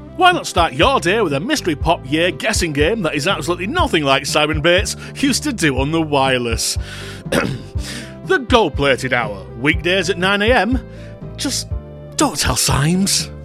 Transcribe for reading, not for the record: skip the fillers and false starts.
Why not start your day with a mystery pop year guessing game that is absolutely nothing like Simon Bates used to do on the wireless? The Gold Plated Hour, weekdays at 9 a.m. Just don't tell Symes.